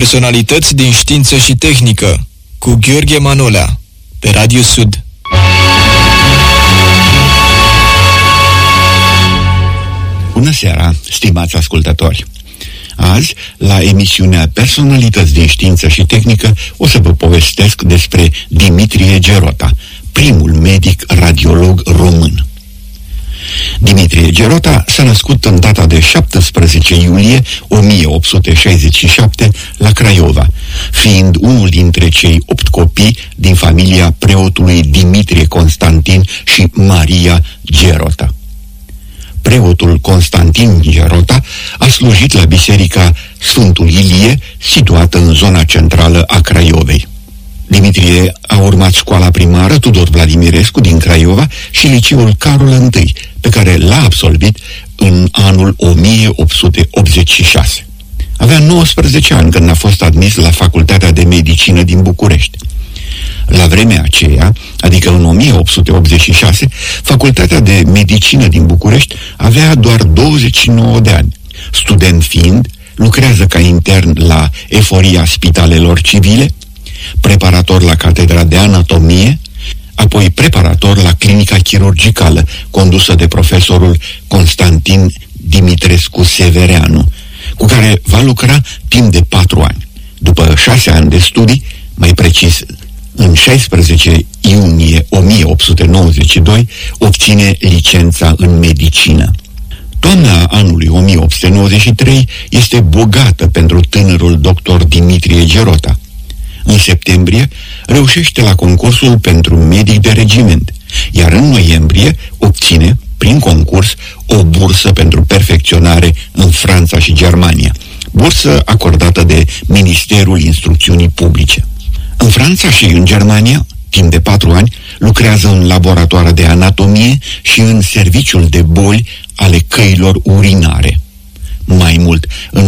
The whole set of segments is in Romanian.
Personalități din știință și tehnică cu Gheorghe Manolea pe Radio Sud. Bună seara, stimați ascultători! Azi, la emisiunea Personalități din știință și tehnică, o să vă povestesc despre Dimitrie Gerota, primul medic radiolog român. Dimitrie Gerota s-a născut în data de 17 iulie 1867 la Craiova, fiind unul dintre cei 8 copii din familia preotului Dimitrie Constantin și Maria Gerota. Preotul Constantin Gerota a slujit la biserica Sfântul Ilie, situată în zona centrală a Craiovei. Dimitrie a urmat școala primară Tudor Vladimirescu din Craiova și liceul Carol I, pe care l-a absolvit în anul 1886. Avea 19 ani când a fost admis la Facultatea de Medicină din București. La vremea aceea, adică în 1886, Facultatea de Medicină din București avea doar 29 de ani. Student fiind, lucrează ca intern la eforia spitalelor civile, preparator la Catedra de Anatomie, apoi preparator la clinica chirurgicală, condusă de profesorul Constantin Dimitrescu Severeanu, cu care va lucra timp de 4 ani. După 6 ani de studii, mai precis, în 16 iunie 1892, obține licența în medicină. Toamna anului 1893 este bogată pentru tânărul doctor Dimitrie Gerota. În septembrie reușește la concursul pentru medic de regiment, iar în noiembrie obține, prin concurs, o bursă pentru perfecționare în Franța și Germania, bursă acordată de Ministerul Instrucțiunii Publice. În Franța și în Germania, timp de 4 ani, lucrează în laboratoare de anatomie și în serviciul de boli ale căilor urinare. Mai mult, în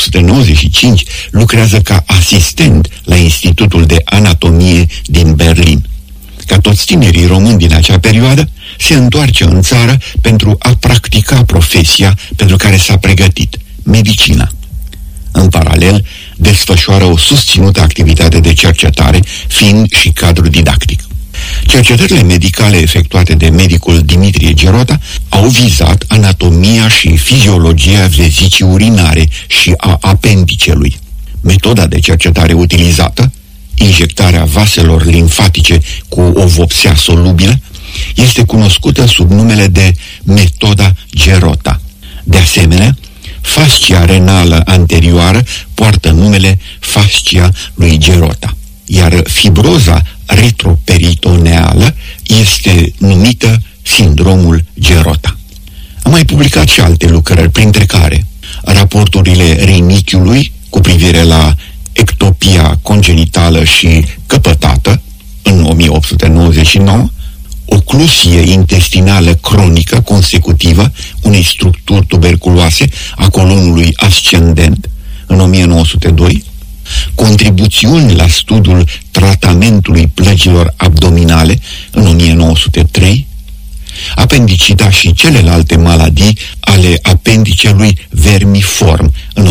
1895 lucrează ca asistent la Institutul de Anatomie din Berlin. Ca toți tinerii români din acea perioadă, se întoarce în țară pentru a practica profesia pentru care s-a pregătit, medicina. În paralel, desfășoară o susținută activitate de cercetare, fiind și cadru didactic. Cercetările medicale efectuate de medicul Dimitrie Gerota au vizat anatomia și fiziologia vezicii urinare și a apendicelui. Metoda de cercetare utilizată, injectarea vaselor limfatice cu o vopsea solubilă, este cunoscută sub numele de metoda Gerota. De asemenea, fascia renală anterioară poartă numele fascia lui Gerota, iar fibroza retroperitoneală este numită sindromul Gerota. A mai publicat și alte lucrări, printre care raporturile rinichiului cu privire la ectopia congenitală și căpătată în 1899, ocluzie intestinală cronică consecutivă unei structuri tuberculoase a colonului ascendent în 1902, contribuțiuni la studiul tratamentului plăgilor abdominale în 1903, apendicita și celelalte maladii ale apendicelui vermiform în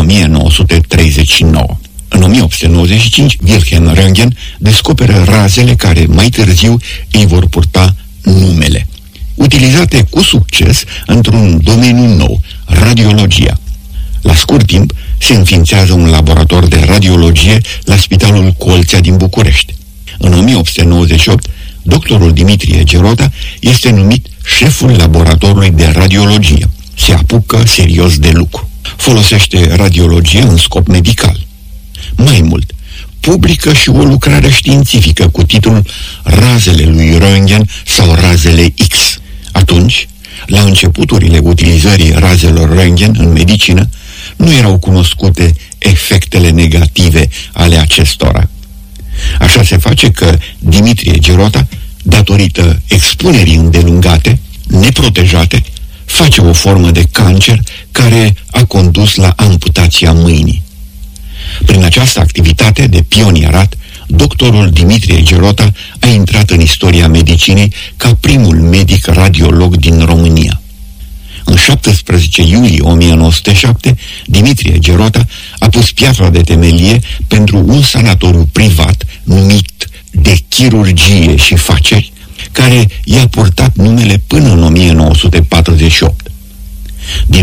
1939. În 1895, Wilhelm Röntgen descoperă razele care mai târziu îi vor purta numele, utilizate cu succes într-un domeniu nou, radiologia. La scurt timp, se înființează un laborator de radiologie la Spitalul Colțea din București. În 1898, doctorul Dimitrie Gerota este numit șeful laboratorului de radiologie. Se apucă serios de lucru. Folosește radiologie în scop medical. Mai mult, publică și o lucrare științifică cu titlul Razele lui Röntgen sau razele X. Atunci, la începuturile utilizării razelor Röntgen în medicină, nu erau cunoscute efectele negative ale acestora. Așa se face că Dimitrie Gerota, datorită expunerii îndelungate, neprotejate, face o formă de cancer care a condus la amputația mâinii. Prin această activitate de pionierat, doctorul Dimitrie Gerota a intrat în istoria medicinei ca primul medic radiolog din România. În 17 iulie 1907, Dimitrie Gerota a pus piatra de temelie pentru un sanatoriu privat numit de chirurgie și faceri, care i-a purtat numele până în 1948. Din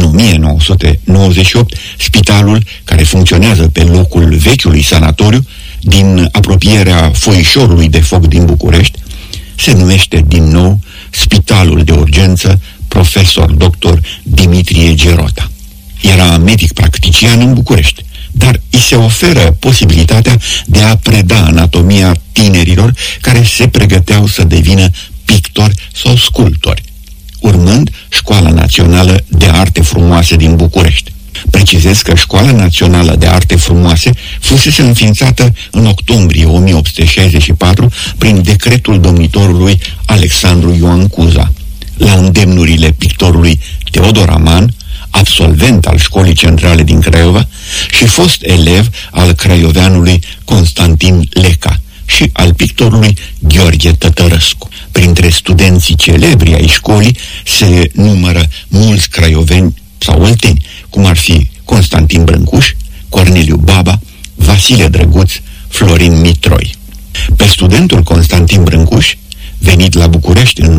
1998, spitalul, care funcționează pe locul vechiului sanatoriu, din apropierea Foișorului de Foc din București, se numește din nou Spitalul de Urgență Profesor Dr. Dimitrie Gerota. Era medic practician în București, dar îi se oferă posibilitatea de a preda anatomia tinerilor care se pregăteau să devină pictori sau sculptori, urmând Școala Națională de Arte Frumoase din București. Precizez că Școala Națională de Arte Frumoase fusese înființată în octombrie 1864 prin decretul domnitorului Alexandru Ioan Cuza, la îndemnurile pictorului Teodor Aman, absolvent al Școlii Centrale din Craiova și fost elev al craioveanului Constantin Leca și al pictorului Gheorghe Tătărăscu. Printre studenții celebri ai școlii se numără mulți craioveni sau olteni, cum ar fi Constantin Brâncuș, Corneliu Baba, Vasile Drăguț, Florin Mitroi. Pe studentul Constantin Brâncuș, venit la București în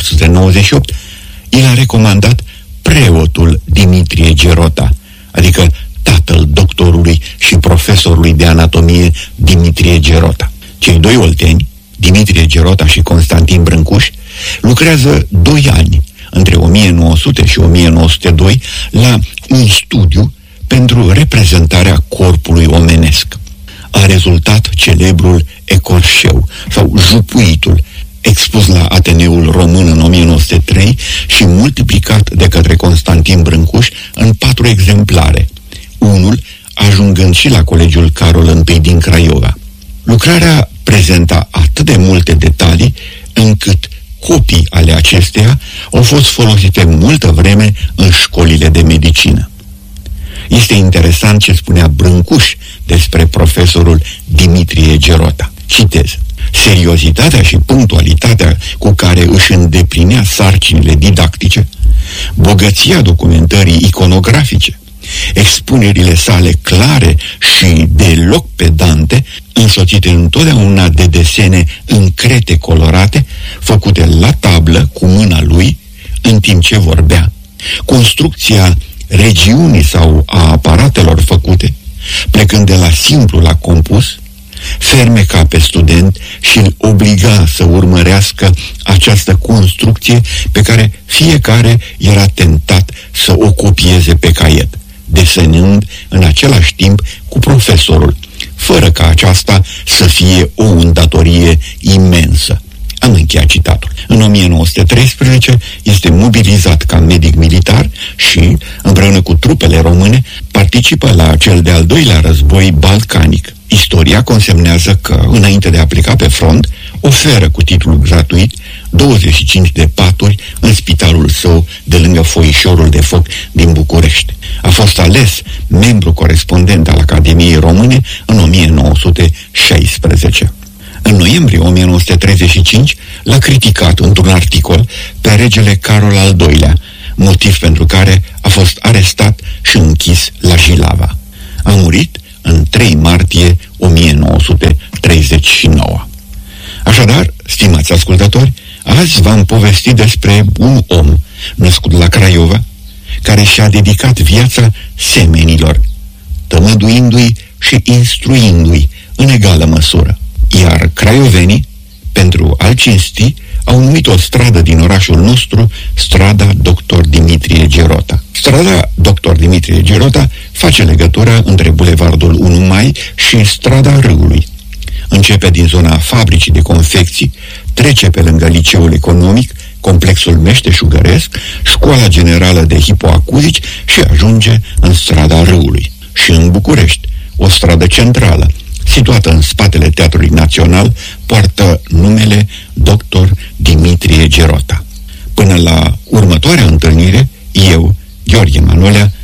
1898, i l-a recomandat preotul Dimitrie Gerota, adică tatăl doctorului și profesorului de anatomie Dimitrie Gerota. Cei doi olteni, Dimitrie Gerota și Constantin Brâncuș, lucrează 2 ani, între 1900 și 1902, la un studiu pentru reprezentarea corpului omenesc. A rezultat celebrul ecorșeu sau jupuitul, expus la Ateneul Român în 1903 și multiplicat de către Constantin Brâncuș în 4 exemplare, unul ajungând și la Colegiul Carol I din Craiova. Lucrarea prezenta atât de multe detalii încât copii ale acesteia au fost folosite multă vreme în școlile de medicină. Este interesant ce spunea Brâncuș despre profesorul Dimitrie Gerota. Citez: seriozitatea și punctualitatea cu care își îndeplinea sarcinile didactice, bogăția documentării iconografice, expunerile sale clare și deloc pedante, însoțite întotdeauna de desene în crete colorate, făcute la tablă cu mâna lui, în timp ce vorbea, construcția regiunii sau a aparatelor făcute, plecând de la simplu la compus, fermeca pe student și îl obliga să urmărească această construcție pe care fiecare era tentat să o copieze pe caiet, desenând în același timp cu profesorul, fără ca aceasta să fie o îndatorie imensă. Am încheiat citatul. În 1913 este mobilizat ca medic militar și, împreună cu trupele române, participă la cel de-al doilea război balcanic. Istoria consemnează că, înainte de a pleca pe front, oferă cu titlu gratuit 25 de paturi în spitalul său de lângă Foișorul de Foc din București. A fost ales membru corespondent al Academiei Române în 1916. În noiembrie 1935 l-a criticat într-un articol pe regele Carol al II-lea, motiv pentru care a fost arestat și închis la Jilava. A murit în 3 martie 1939. Așadar, stimați ascultători, azi v-am povestit despre un om născut la Craiova, care și-a dedicat viața semenilor, tămăduindu-i și instruindu-i în egală măsură. Iar craiovenii, pentru a-l cinsti, au numit o stradă din orașul nostru strada Dr. Dimitrie Gerota. Strada Dr. Dimitrie Gerota face legătura între Bulevardul 1 Mai și strada Râului. Începe din zona fabricii de confecții, trece pe lângă Liceul Economic, complexul meșteșugăresc, Școala Generală de Hipoacuzici și ajunge în strada Râului. Și în București, o stradă centrală, situată în spatele Teatrului Național, poartă numele Dr. Dimitrie Gerota. Până la următoarea întâlnire, eu, Gheorghe Manolea,